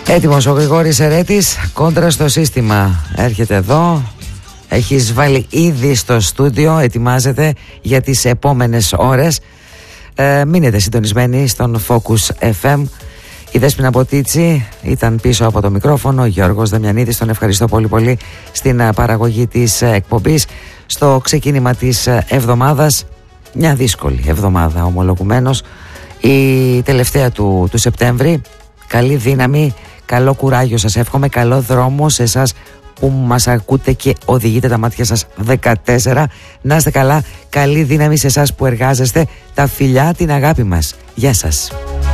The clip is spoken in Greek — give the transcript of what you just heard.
Έτοιμος ο Γρηγόρης Ερέτης, κόντρα στο σύστημα. Έρχεται εδώ, έχει βάλει ήδη στο στούντιο, ετοιμάζεται για τις επόμενες ώρες. Μείνετε συντονισμένοι στον Focus FM. Η Δέσποινα Ποτίτσι ήταν πίσω από το μικρόφωνο, ο Γιώργος Δαμιανίδης, τον ευχαριστώ πολύ πολύ στην παραγωγή της εκπομπής. Στο ξεκίνημα της εβδομάδας, μια δύσκολη εβδομάδα ομολογουμένως, η τελευταία του Σεπτέμβρη. Καλή δύναμη, καλό κουράγιο σας εύχομαι, καλό δρόμο σε εσάς που μας ακούτε και οδηγείτε τα μάτια σας 14. Να είστε καλά, καλή δύναμη σε εσάς που εργάζεστε. Τα φιλιά, την αγάπη μας. Γεια σας.